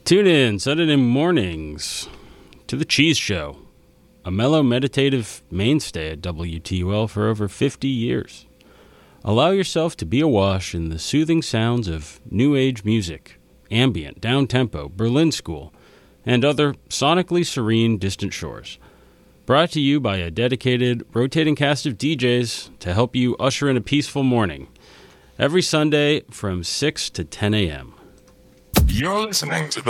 Tune in Saturday mornings to The Cheese Show, a mellow meditative mainstay at WTUL for over 50 years. Allow yourself to be awash in the soothing sounds of new age music, ambient, down-tempo, Berlin School, and other sonically serene distant shores. Brought to you by a dedicated, rotating cast of DJs to help you usher in a peaceful morning. Every Sunday from 6 to 10 a.m. You're listening to the